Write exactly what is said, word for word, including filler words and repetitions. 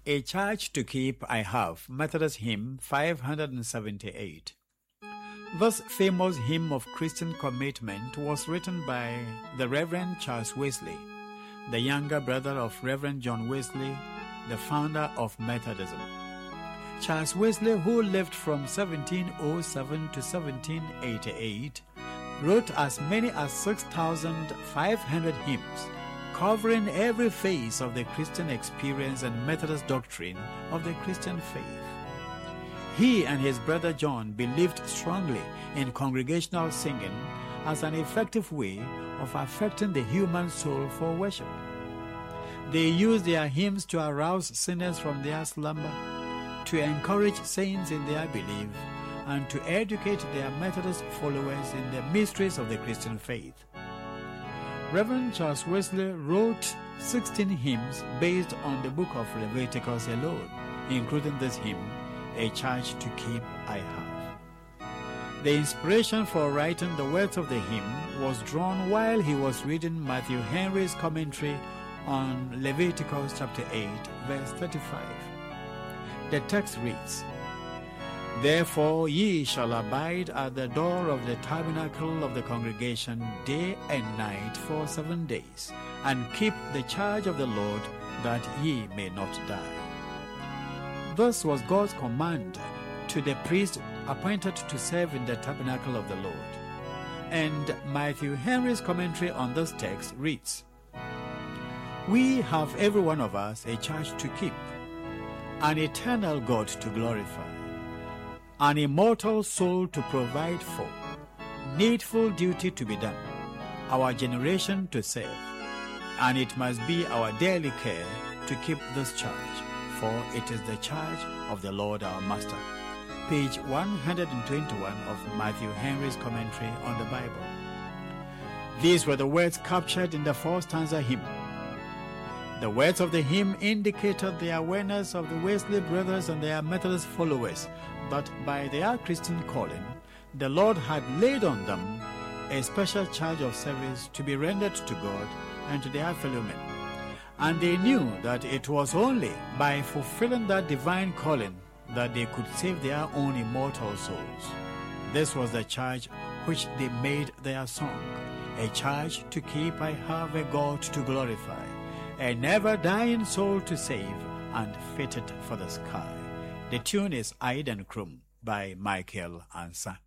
A Charge to Keep I Have, Methodist Hymn five hundred seventy-eight. This famous hymn of Christian commitment was written by the Reverend Charles Wesley, the younger brother of Reverend John Wesley, the founder of Methodism. Charles Wesley, who lived from seventeen oh seven to seventeen eighty-eight, wrote as many as six thousand five hundred hymns, covering every phase of the Christian experience and Methodist doctrine of the Christian faith. He and his brother John believed strongly in congregational singing as an effective way of affecting the human soul for worship. They used their hymns to arouse sinners from their slumber, to encourage saints in their belief, and to educate their Methodist followers in the mysteries of the Christian faith. Reverend Charles Wesley wrote sixteen hymns based on the book of Leviticus alone, including this hymn, A Charge to Keep I Have. The inspiration for writing the words of the hymn was drawn while he was reading Matthew Henry's commentary on Leviticus chapter eight, verse thirty-five. The text reads, "Therefore ye shall abide at the door of the tabernacle of the congregation day and night for seven days, and keep the charge of the Lord, that ye may not die." This was God's command to the priest appointed to serve in the tabernacle of the Lord. And Matthew Henry's commentary on this text reads, "We have every one of us a charge to keep, an eternal God to glorify, an immortal soul to provide for, needful duty to be done, our generation to serve, and it must be our daily care to keep this charge, for it is the charge of the Lord our Master." Page one hundred twenty-one of Matthew Henry's commentary on the Bible. These were the words captured in the fourth stanza hymn. The words of the hymn indicated the awareness of the Wesley brothers and their Methodist followers that by their Christian calling, the Lord had laid on them a special charge of service to be rendered to God and to their fellow men. And they knew that it was only by fulfilling that divine calling that they could save their own immortal souls. This was the charge which they made their song, "A charge to keep I have, a God to glorify, a never-dying soul to save, and fitted for the sky." The tune is Eidem Krum by Michael Ansa.